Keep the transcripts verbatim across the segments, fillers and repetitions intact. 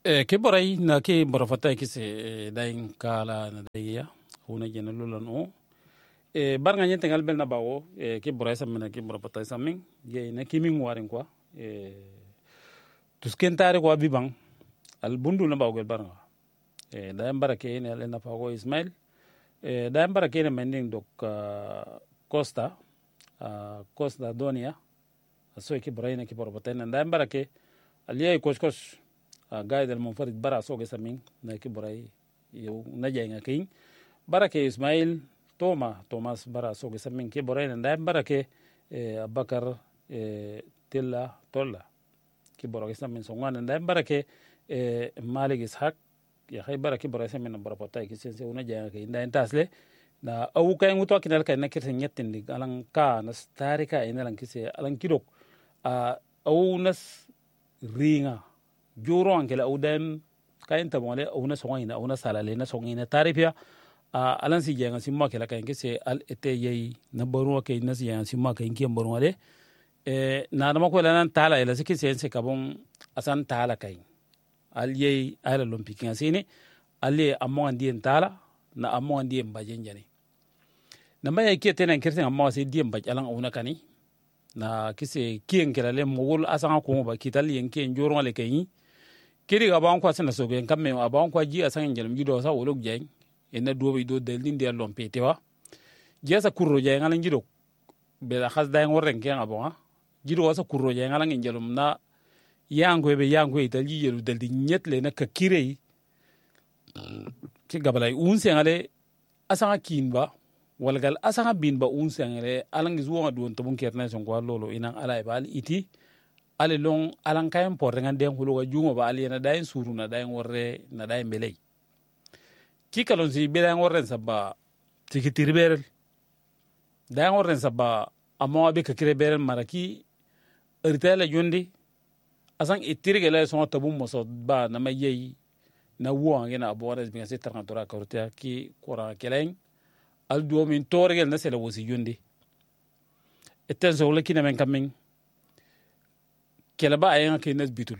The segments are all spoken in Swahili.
e ke boray na ke borofata ki se dain kala na daya una jena lulan o e barnga nyente ngal bel na bawo e ke boray sam na ke borofata samin ye na kimin warin quoi e tuskentare ko bibang al bundu na bawo gel barnga e dayan barake ne al na fago Ismail e dayan barake ne mending dok uh, Costa uh, Costa Donia so ke boray na ke borofata na dayan barake aliye koskos gaay del mon farid bara soge samin na ki boray yow na jay nga king barake Ismail Toma Thomas bara soge samin ki boray na ndam barake e Abakar e Tilla Tolla ki boray samin so ngana ndam barake e Malik Ishaq ya hay barake boray samin na bara potay ki sense una jay nga king ndan tasle na awu kay nguto kinal kay nakir nyettindi alang ka nas tarika ina lang kise alang kidok a awu nas ringa juro angela udan kain tabole una songina una salale na songina tarifia a alan si jenga simma kala kain kese al ete yei na baru ke na si jenga simma kain ki baru ale e na na ko lan tala ila siki sense kabon asan tala kain al yei ala lompiki ngasini alle ammo andien tala na ammo andien bajen jani na maya ke tenen kirtin ammo si diem baj alan una kani na kise kien kala le mogol asanga ko ba kitali yen kien joro ale kain kiri ga ban kwa sana so gen kamme aban kwa ji asan ngelum gido sa wolok jeng ena do be do delin de lom petewa jesa kurro jeng alan gido be la khas daen worren ken abon gido wasa kurro jeng alan ngelum na yango be yango itali yelu deldi nyetle na ka kirei ki gabalay un sengale asanga kinba walgal asanga binba un sengale alan gizo do to bun kerna son kwa lolo inan ala ibal iti ale long alan kayan porte ngan den hulu ga jungo ba ali na dayin suru na dayin worre na dayin belay ki kalon si bela worren sabba tiki tirber dayin worren sabba amma be ka kirber maraki irtala jondi asan itirge la son tabum mo so ba na mayi na wo ngena abores bi ngase tarnatora kortia ki qura kelen al do min torgel na sela wosi jondi eten so le kina men kamen kela ba ayen ke nas bitul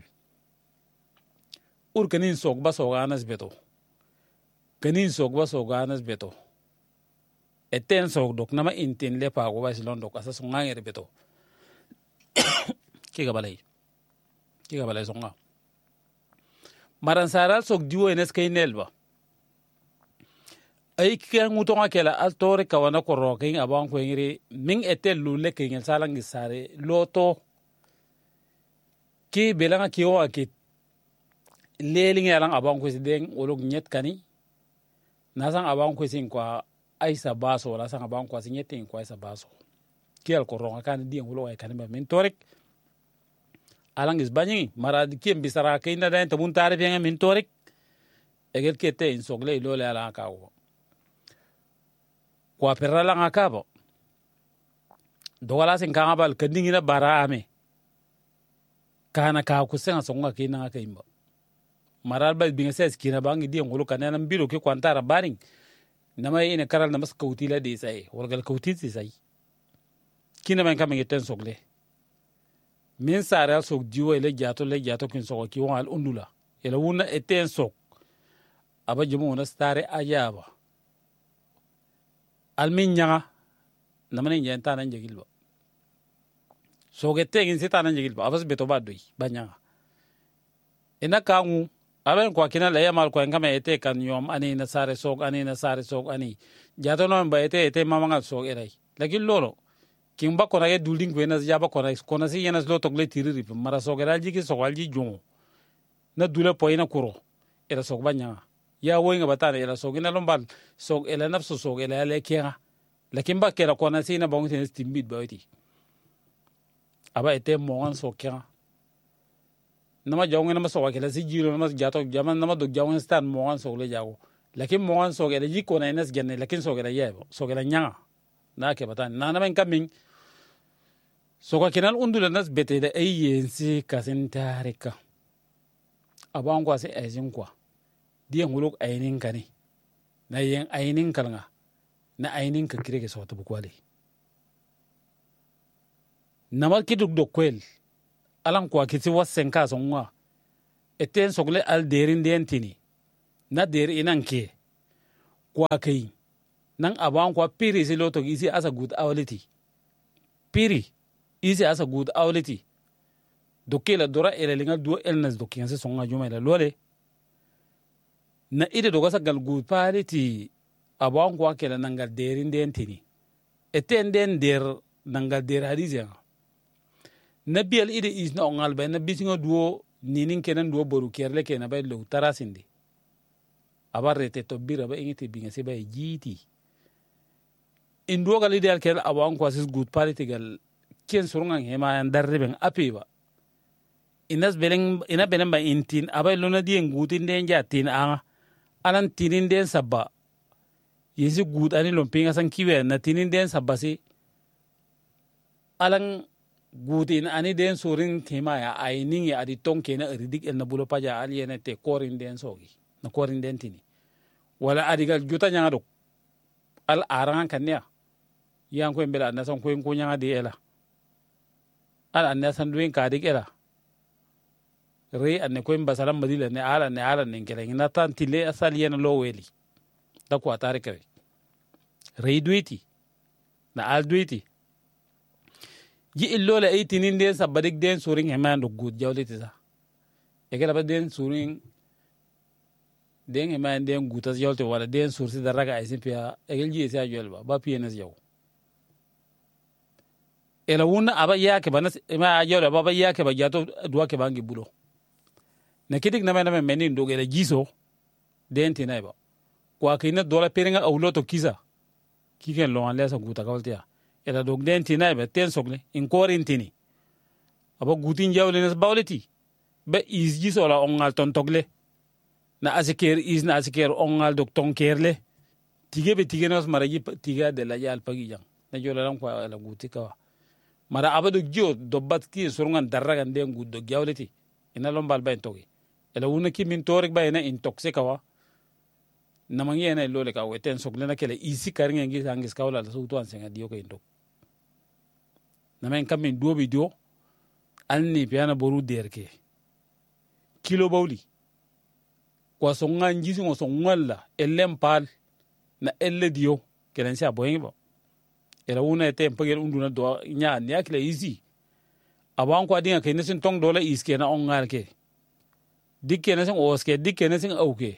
ur kanin sok ba so ganas beto kanin sok ba so ganas beto eten sok dok nama intin le pa go ba silon dok asa so ngangere beto ke ga balay ke ga balay so nga maran saral sok diwo enes kay nelba ay ke nguto ngakela al tore kawana ko rokin aban ko ngiri min etel lu le ke ngel salangi sare loto ki belanga ki o akit leling yalang abang ko sideng olog nyet kani nasang abang ko sin kwa aisa baso la sang abang ko sin nyetin kwa aisa baso ki al ko ronga kan di ngolo ay kan ba min torek alang is banyi marad ki mbisara kayna dain tabun tarif yang min torek egel kete in sogle lo le ala ka ko kwa perala ngakabo dogala sin kangabal kadingina barame kana ka ku senga songa kina ka imba maral ba binga ses kina bangi di ngulu kana nan biro ke kwantara baring nama ina karal na mas kauti la de sai wargal kauti ti sai kina man kam ngeten sogle min sara sok diwo le jato le jato kin sok ki wal undula ela wuna eten sok aba jumu na stare ayaba almin nyanga namane nyenta nan jegilba so gete ngin sitana njigil ba abas beto badoi banya ina kangu aben kwa kina la yamal kwa ngama ete kan yom ani na sare sok ani na sare sok ani jato no ba ete ete mamanga sok erai lakin lolo kin ba kona ye dulding kwena ja ba kona kona si yana lo togle tiriri mara sok eral jiki sok alji jongo na dule poina kuro era sok banya ya woinga batana era sok ina lombal sok ela nafsu sok ela le kenga lakin ba kera kona si na bangti stimbit ba iti aba ete mongan sokya nama jawng nama so wakela si jiro nama jato jaman nama do jawng stan mongan so le jago lakin mongan so gele jiko na enes genne lakin so gele yebo so gele nyanga na ke batan na nama kamin so ka kinal undula nas bete da ayensi kasin tarika aba ngwa se ezin kwa die nguluk ayinin kani na yen ayinin kalnga na ayinin ka kireke so to bukwale nama kiduk do kwel alan kwa kiti wasen ka sonwa eten sogle al derin den tini na der inan ke kwa kai nan aban kwa piri si loto isi asa good awliti piri isi asa good awliti dokela dora ele linga duo elnas dokian se songa juma ila lole na ide doga sa gal good paliti aban kwa kela nangal derin den tini eten den der nangal der hadizia na biel ide is na ongal ba na bisingo duo ninin kenan duo boru kerle kenan ba lo tarasindi abarrete to bira ba ingiti binga se ba jiti induo gal ide al kel aban kwa sis good paliti gal ken surungan hema yan darre ben apiba inas beleng ina belen ba intin abay lona dien gutin den jatin anga anan tinin den sabba yesi gut ani lompinga san kiwe na tinin den sabba si alan gutin ani den surin tema ya ainin ya adi tonke na ridik el na bulo paja aliene te korin den sogi na korin den tini wala adigal juta nyanga dok al arangan kanya yang ko embela na san ko ko nyanga di ela al anna san duin ka dik ela re anne ko emba salam madila ne ala ne ala ne ngere na tan tile asal yena lo weli da ko atare kare re duiti na al duiti ji illo la eitinin den sabadik den suring hemando good jawliti sa egela ba den suring den heman den gutas jawlte wala den sursi daraga ay simpia egel ji sa jolba ba pienes yaw ela wuna aba yake banas ma jawla baba yake ba jato duwa ke bangi bulo na kidik na mena menin do gele jiso den tinay ba kwa kina dola peringa awloto kisa kiken lo an lesa guta kawltia ela dog den tinay ba ten sogle in korintini aba gutin jawle nes bawleti be is jiso la ongal ton togle na asiker is na asiker ongal dok ton kerle tige be tige nos maraji tiga de la yal pagi jang na jola lan ko ala guti kawa mara abado jo dobbat ki surungan daraga den guddo jawleti ina lombal ben togi ela wuna ki min torik ba ina intoxica wa namangi ena lole ka weten sogle na kele isi karinga ngi sangis kawla la sutu an senga dio ka indok namen kam min do video alni piana boru derke kilo bawli kwa songa njisi ngo songwalla ellem pal na elle dio kelen sia boyin ba ela wuna ete mpagel unduna do nya nya kile isi aban ko adinga kene sin tong dola iske na ongal ke dikke na sin oske dikke na sin auke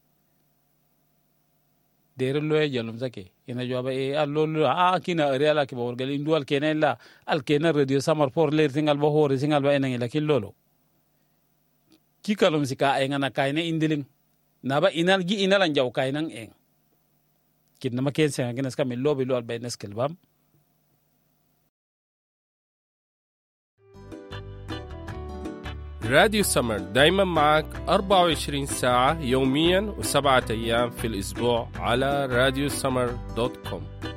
dere loye jalum zake ina jaba e allo a kina reala ke bor gal indual kenella al kena radio samar por ler singal bo hore singal ba enen la kilolo ki kalum sika ay ngana kayne indiling naba inal gi inalan jaw kaynan en kidna ma ken sen genes kam lobi lo al baynes kelbam راديو سمر دايما معك أربعة وعشرين ساعة يوميا وسبعة أيام في الأسبوع على راديو سمر دوت كوم.